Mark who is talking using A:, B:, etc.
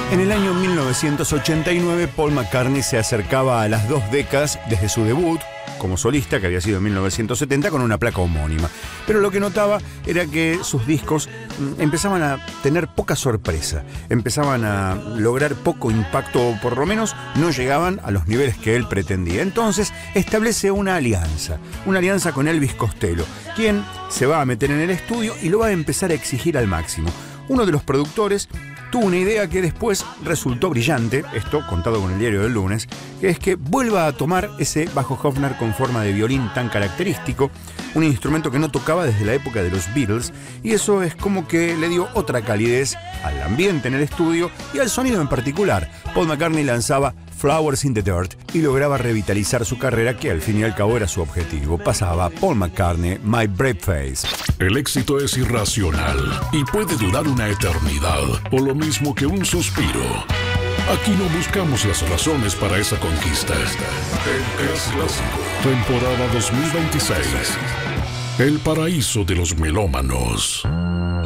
A: En el año 1989, Paul McCartney se acercaba a las 2 décadas desde su debut como solista, que había sido en 1970, con una placa homónima. Pero lo que notaba era que sus discos empezaban a tener poca sorpresa, empezaban a lograr poco impacto, o por lo menos no llegaban a los niveles que él pretendía. Entonces establece una alianza con Elvis Costello, quien se va a meter en el estudio y lo va a empezar a exigir al máximo. Uno de los productores tuvo una idea que después resultó brillante, esto contado con el diario del lunes, que es que vuelva a tomar ese bajo Hofner con forma de violín tan característico, un instrumento que no tocaba desde la época de los Beatles, y eso es como que le dio otra calidez al ambiente en el estudio y al sonido en particular. Paul McCartney lanzaba Flowers in the Dirt y lograba revitalizar su carrera, que al fin y al cabo era su objetivo. Pasaba Paul McCartney, My Brave Face.
B: El éxito es irracional y puede durar una eternidad, o lo mismo que un suspiro. Aquí no buscamos las razones para esa conquista. El Clásico, temporada 2026. El paraíso de los melómanos.